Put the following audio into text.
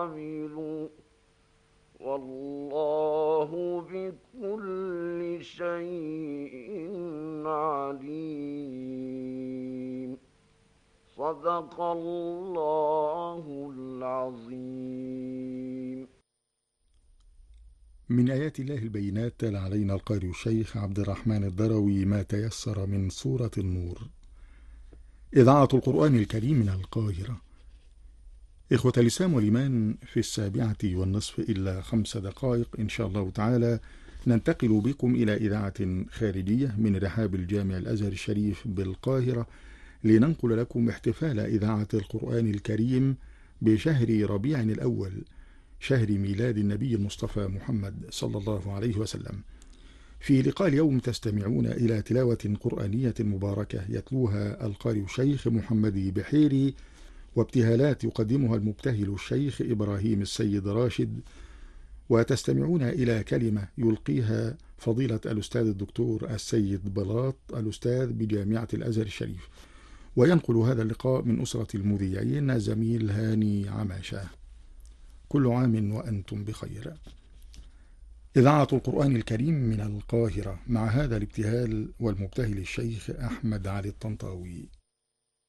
عملوا والله بكل شيء عليم. صدق الله العظيم. من آيات الله البينات تلا علينا القارئ الشيخ عبد الرحمن الدروي ما تيسر من سورة النور. إذاعة القرآن الكريم من القاهرة. إخوة الإسلام والإيمان، في 7:30 إلا 5 دقائق إن شاء الله تعالى ننتقل بكم إلى إذاعة خارجية من رحاب الجامع الأزهر الشريف بالقاهرة، لننقل لكم احتفال إذاعة القرآن الكريم بشهر ربيع الأول، شهر ميلاد النبي المصطفى محمد صلى الله عليه وسلم. في لقاء اليوم تستمعون إلى تلاوة قرآنية مباركة يتلوها القارئ الشيخ محمد بحيري، وابتهالات يقدمها المبتهل الشيخ إبراهيم السيد راشد، وتستمعون إلى كلمة يلقيها فضيلة الأستاذ الدكتور السيد بلاط، الأستاذ بجامعة الأزهر الشريف. وينقل هذا اللقاء من أسرة المذيعين زميل هاني عماشة. كل عام وأنتم بخير. إذاعة القرآن الكريم من القاهرة، مع هذا الابتهال والمبتهل الشيخ أحمد علي الطنطاوي.